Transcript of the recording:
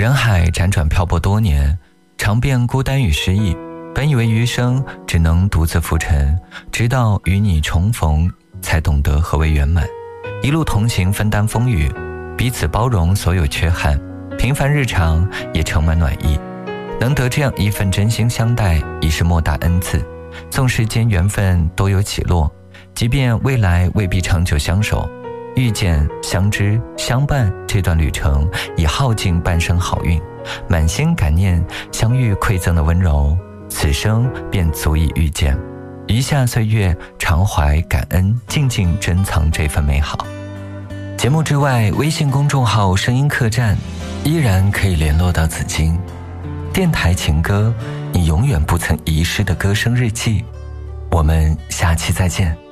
人海辗转漂泊多年，尝遍孤单与失意，本以为余生只能独自浮沉，直到与你重逢，才懂得何为圆满。一路同行，分担风雨，彼此包容所有缺憾，平凡日常也盛满暖意。能得这样一份真心相待，已是莫大恩赐。纵世间缘分多有起落，即便未来未必长久相守，遇见、相知、相伴这段旅程已耗尽半生好运，满心感念相遇馈赠的温柔，此生便足以遇见。余下岁月常怀感恩，静静珍藏这份美好。节目之外，微信公众号声音客栈依然可以联络到紫金。电台情歌，你永远不曾遗失的歌声日记。我们下期再见。